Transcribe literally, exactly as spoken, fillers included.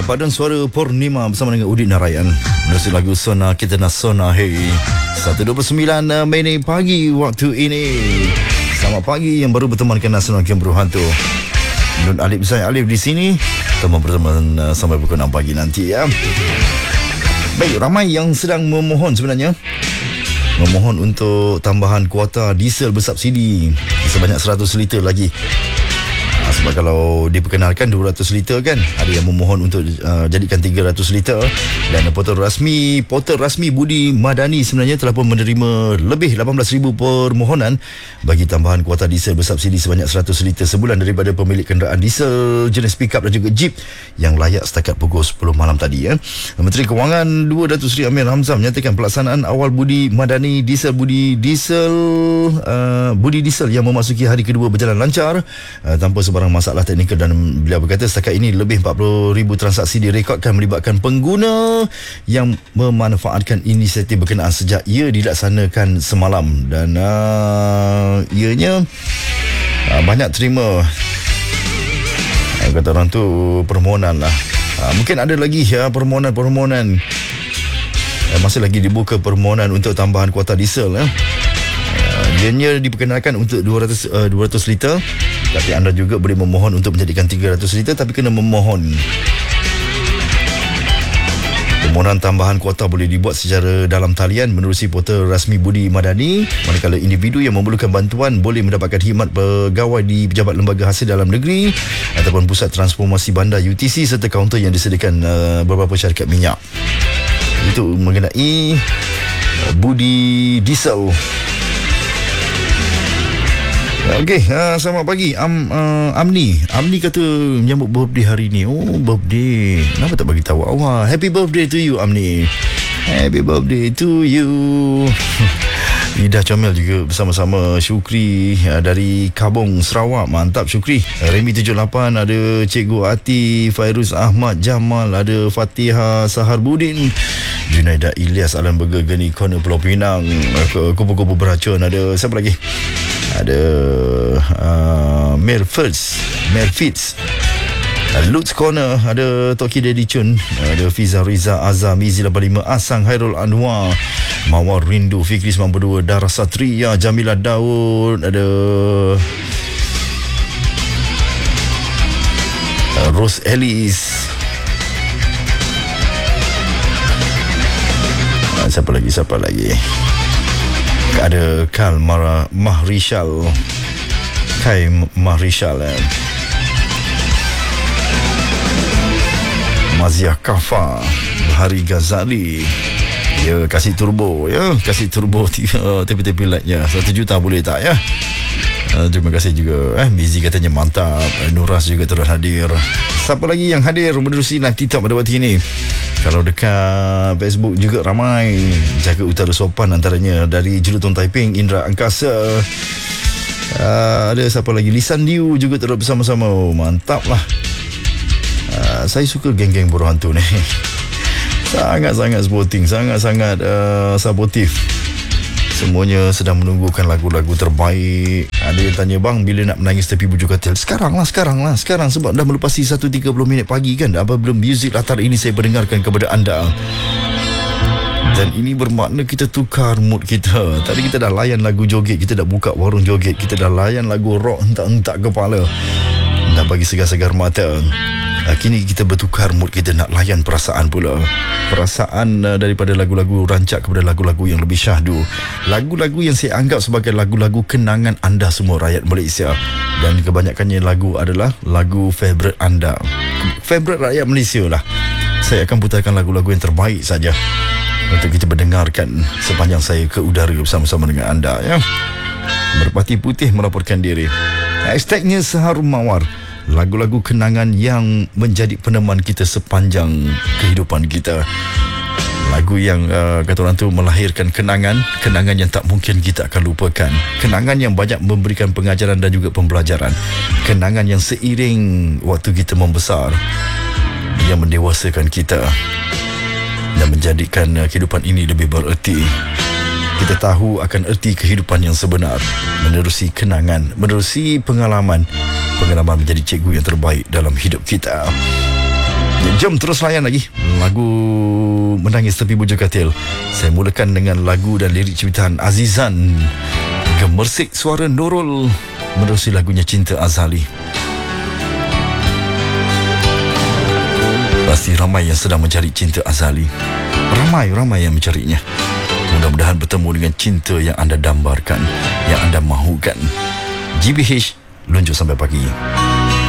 paduan suara Purnima bersama dengan Udin Narayan. Menerusi lagu Sona Kita Nak Sona Hey. satu dua puluh sembilan Mei pagi waktu ini. Selamat pagi yang baru bertemankan Nasional Game Berhantu. Nun Alif, saya Alif di sini. Teman berteman uh, sampai pukul enam pagi nanti ya. Baik, ramai yang sedang memohon sebenarnya. Memohon untuk tambahan kuota diesel bersubsidi sebanyak seratus liter lagi. Sebab kalau diperkenalkan dua ratus liter kan, ada yang memohon untuk uh, jadikan tiga ratus liter. Dan portal rasmi portal rasmi Budi Madani sebenarnya telah pun menerima lebih lapan belas ribu permohonan bagi tambahan kuota diesel bersubsidi sebanyak seratus liter sebulan daripada pemilik kenderaan diesel jenis pickup dan juga jeep yang layak setakat pukul sepuluh malam tadi ya. Menteri Kewangan Dua Datuk Seri Amir Hamzah menyatakan pelaksanaan awal Budi Madani diesel Budi diesel uh, Budi diesel yang memasuki hari kedua berjalan lancar uh, tanpa sebarang masalah teknikal, dan beliau berkata setakat ini lebih empat puluh ribu transaksi direkodkan melibatkan pengguna yang memanfaatkan inisiatif berkenaan sejak ia dilaksanakan semalam, dan uh, ianya uh, banyak terima uh, kata orang tu permohonan lah. Uh, mungkin ada lagi ya permohonan-permohonan uh, masih lagi dibuka permohonan untuk tambahan kuota diesel ya. Uh, ianya diperkenalkan untuk dua ratus, uh, dua ratus liter. Tapi anda juga boleh memohon untuk menjadikan tiga ratus liter, tapi kena memohon. Permohonan tambahan kuota boleh dibuat secara dalam talian menerusi portal rasmi Budi Madani, manakala individu yang memerlukan bantuan boleh mendapatkan khidmat pegawai di Pejabat Lembaga Hasil Dalam Negeri ataupun Pusat Transformasi Bandar U T C serta kaunter yang disediakan uh, beberapa syarikat minyak. Itu mengenai uh, Budi Diesel. Okey, uh, selamat pagi Am, uh, Amni. Amni kata menyambut birthday hari ni. Oh, birthday. Kenapa tak bagi tahu awal? Happy birthday to you, Amni. Happy birthday to you. Ida comel juga bersama-sama. Syukri uh, dari Kabong, Sarawak. Mantap Syukri. uh, Remy tujuh lapan, ada Cikgu Ati, Fairuz Ahmad Jamal, ada Fatihah Saharbudin, Junaidah Ilyas, Alan Burger, Geni Corner Pulau Pinang, uh, Kupu-kupu Beracun. Ada siapa lagi? Ada uh, Merfits Merfits uh, Lutz Corner, ada Toki Daddy Chun, ada Fiza Riza Azam, Mizi lapan puluh lima, Asang Hairul Anwar, Mawar Rindu, Fikri sembilan puluh dua, Dara Satria, Jamila Daud, ada uh, Rose Ellis, uh, siapa lagi siapa lagi ada Kal Mara Mahrishal, Kai Mahrishal, eh. Mazia Kafa, Hari Ghazali. Ya, kasih turbo ya, kasih turbo tepi-tepi lightnya. Satu juta boleh tak ya? Uh, terima kasih juga. Eh, Mizi katanya mantap. Nuras juga turut hadir. Siapa lagi yang hadir menerusi live TikTok pada waktu ini? Kalau dekat Facebook juga ramai. Jaga Utara Sopan antaranya dari Jelutong Taiping, Indra Angkasa. Uh, ada siapa lagi? Lisan Liu juga turut bersama-sama. Oh, mantap lah. Uh, saya suka geng-geng berhantu ni. Sangat-sangat sporting, sangat-sangat uh, supportive. Semuanya sedang menunggukan lagu-lagu terbaik. Ada yang tanya, bang, bila nak menangis tepi bujur katil? Sekarang lah, sekarang lah, sekarang. Sebab dah melepasi satu tiga puluh minit pagi kan. Apabila muzik latar ini saya mendengarkan kepada anda. Dan ini bermakna kita tukar mood kita. Tadi kita dah layan lagu joget, kita dah buka warung joget. Kita dah layan lagu rock hentak-hentak kepala. Dah bagi segar-segar mata. Kini kita bertukar mood, kita nak layan perasaan pula. Perasaan uh, daripada lagu-lagu rancak kepada lagu-lagu yang lebih syahdu. Lagu-lagu yang saya anggap sebagai lagu-lagu kenangan anda semua rakyat Malaysia. Dan kebanyakannya lagu adalah lagu favourite anda, favourite rakyat Malaysia lah. Saya akan putarkan lagu-lagu yang terbaik saja untuk kita mendengarkan sepanjang saya ke udara bersama-sama dengan anda ya. Merpati Putih melaporkan diri. Hashtagnya Seharum Mawar. Lagu-lagu kenangan yang menjadi peneman kita sepanjang kehidupan kita. Lagu yang uh, kata orang tu melahirkan kenangan, kenangan yang tak mungkin kita akan lupakan. Kenangan yang banyak memberikan pengajaran dan juga pembelajaran. Kenangan yang seiring waktu kita membesar, yang mendewasakan kita dan menjadikan uh, kehidupan ini lebih bererti. Kita tahu akan erti kehidupan yang sebenar menerusi kenangan, menerusi pengalaman. Pengalaman menjadi cikgu yang terbaik dalam hidup kita. Jom terus layan lagi lagu Menangis Tepi Bujur Katil. Saya mulakan dengan lagu dan lirik ciptaan Azizan. Gemersik suara Nurul menerusi lagunya Cinta Azali. Pasti ramai yang sedang mencari cinta Azali. Ramai-ramai yang mencarinya. Mudah-mudahan bertemu dengan cinta yang anda dambarkan, yang anda mahukan. G B H, lunjuk sampai pagi.